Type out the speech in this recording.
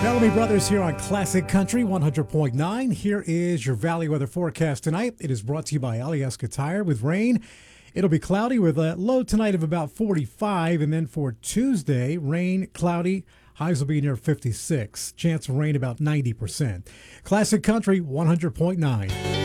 Bellamy Brothers here on Classic Country 100.9. Here is your Valley weather forecast tonight. It is brought to you by Alyeska Tire with rain. It'll be cloudy with a low tonight of about 45, and then for Tuesday, rain, cloudy, highs will be near 56. Chance of rain about 90%. Classic Country 100.9.